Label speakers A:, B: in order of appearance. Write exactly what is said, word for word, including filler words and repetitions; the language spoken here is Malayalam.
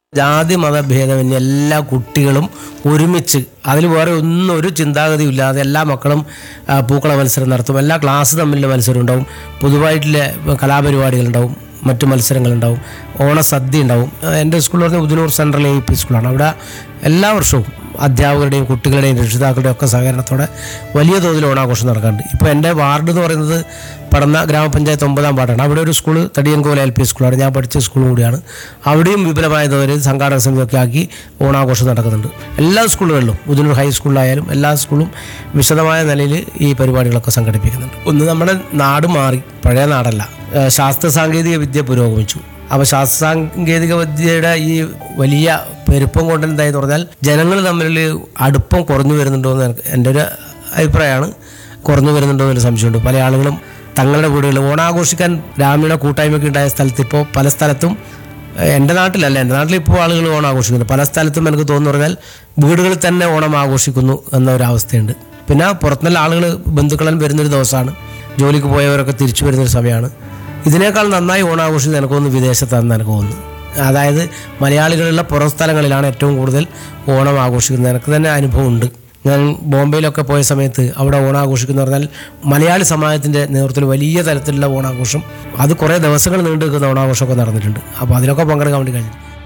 A: ജാതി മതഭേദമന്യേ എല്ലാ കുട്ടികളും ഒരുമിച്ച് അതിൽ വേറെ ഒന്നും ഒരു ചിന്താഗതിയും ഇല്ലാതെ എല്ലാ മക്കളും പൂക്കള മത്സരം നടത്തും. എല്ലാ ക്ലാസ് തമ്മിലുള്ള മത്സരം ഉണ്ടാവും, പൊതുവായിട്ടുള്ള കലാപരിപാടികളുണ്ടാവും, മറ്റു മത്സരങ്ങളുണ്ടാവും, ഓണസദ്യ ഉണ്ടാവും. എൻ്റെ സ്കൂൾ പറഞ്ഞാൽ ഉദനൂർ സെൻട്രൽ എ പി സ്കൂളാണ്. അവിടെ എല്ലാ വർഷവും അധ്യാപകരുടെയും കുട്ടികളുടെയും രക്ഷിതാക്കളുടെയും ഒക്കെ സഹകരണത്തോടെ വലിയ തോതിൽ ഓണാഘോഷം നടക്കാറുണ്ട്. ഇപ്പോൾ എൻ്റെ വാർഡ് എന്ന് പറയുന്നത് പടന്ന ഗ്രാമപഞ്ചായത്ത് ഒമ്പതാം വാർഡാണ്. അവിടെ ഒരു സ്കൂൾ തടിയൻകോല എൽ പി സ്കൂളാണ്, ഞാൻ പഠിച്ച സ്കൂൾ കൂടിയാണ്. അവിടെയും വിപുലമായ തോതിൽ സംഘാടക സമിതിയൊക്കെ ആക്കി ഓണാഘോഷം നടക്കുന്നുണ്ട്. എല്ലാ സ്കൂളുകളിലും ഉദനൂർ ഹൈസ്കൂളിലായാലും എല്ലാ സ്കൂളും വിശദമായ നിലയിൽ ഈ പരിപാടികളൊക്കെ സംഘടിപ്പിക്കുന്നുണ്ട്. ഒന്ന് നമ്മുടെ നാട് മാറി, പഴയ നാടല്ല. ശാസ്ത്ര സാങ്കേതിക വിദ്യ പുരോഗമിച്ചു. അപ്പോൾ ശാസ്ത്ര സാങ്കേതിക വിദ്യയുടെ ഈ വലിയ പെരുപ്പം കൊണ്ട് എന്തായെന്ന് പറഞ്ഞാൽ ജനങ്ങൾ തമ്മിൽ അടുപ്പം കുറഞ്ഞു വരുന്നുണ്ടോ എന്ന് എൻ്റെ ഒരു അഭിപ്രായമാണ്. കുറഞ്ഞു വരുന്നുണ്ടോ എന്നൊരു സംശയമുണ്ട്. പല ആളുകളും തങ്ങളുടെ വീടുകളിൽ ഓണാഘോഷിക്കാൻ ഗ്രാമീണ കൂട്ടായ്മയ്ക്ക് ഉണ്ടായ സ്ഥലത്ത് ഇപ്പോൾ പല സ്ഥലത്തും, എൻ്റെ നാട്ടിലല്ല, എൻ്റെ നാട്ടിൽ ഇപ്പോൾ ആളുകൾ ഓണം ആഘോഷിക്കുന്നു. പല സ്ഥലത്തും എനിക്ക് തോന്നുന്നു പറഞ്ഞാൽ വീടുകളിൽ തന്നെ ഓണം ആഘോഷിക്കുന്നു എന്നൊരവസ്ഥയുണ്ട്. പിന്നെ പുറത്തുനിന്നുള്ള ആളുകൾ ബന്ധുക്കളെല്ലാം വരുന്നൊരു ദിവസമാണ്, ജോലിക്ക് പോയവരൊക്കെ തിരിച്ചു വരുന്നൊരു സമയമാണ്. ഇതിനേക്കാൾ നന്നായി ഓണാഘോഷിക്കുന്നത് എനിക്ക് തോന്നുന്നു വിദേശത്താണെന്ന് എനിക്ക് തോന്നുന്നു. അതായത് മലയാളികളുള്ള പുറം സ്ഥലങ്ങളിലാണ് ഏറ്റവും കൂടുതൽ ഓണം ആഘോഷിക്കുന്നത്. എനിക്ക് തന്നെ അനുഭവമുണ്ട്. ഞാൻ ബോംബെയിലൊക്കെ പോയ സമയത്ത് അവിടെ ഓണാഘോഷിക്കുന്ന പറഞ്ഞാൽ മലയാളി സമാജത്തിൻ്റെ നേതൃത്വത്തിൽ വലിയ തരത്തിലുള്ള ഓണാഘോഷം, അത് കുറേ ദിവസങ്ങൾ നീണ്ടു നിൽക്കുന്ന ഓണാഘോഷമൊക്കെ നടന്നിട്ടുണ്ട്. അപ്പോൾ അതിലൊക്കെ പങ്കെടുക്കാൻ വേണ്ടി കഴിഞ്ഞു.